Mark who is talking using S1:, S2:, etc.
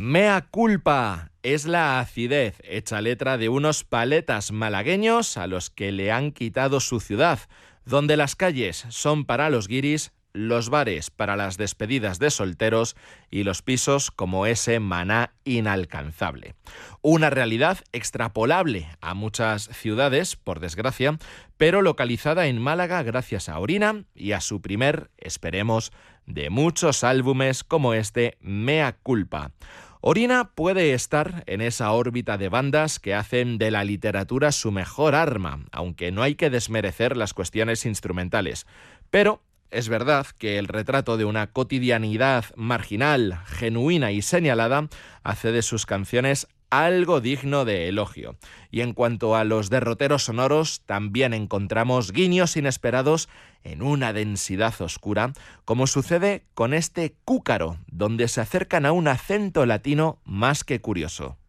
S1: Mea culpa es la acidez hecha letra de unos paletas malagueños a los que le han quitado su ciudad, donde las calles son para los guiris, los bares para las despedidas de solteros y los pisos como ese maná inalcanzable. Una realidad extrapolable a muchas ciudades, por desgracia, pero localizada en Málaga gracias a Orina y a su primer, esperemos, de muchos álbumes como este Mea culpa. Orina puede estar en esa órbita de bandas que hacen de la literatura su mejor arma, aunque no hay que desmerecer las cuestiones instrumentales. Pero es verdad que el retrato de una cotidianidad marginal, genuina y señalada hace de sus canciones algo digno de elogio. Y en cuanto a los derroteros sonoros, también encontramos guiños inesperados en una densidad oscura, como sucede con este Cúcaro, donde se acercan a un acento latino más que curioso.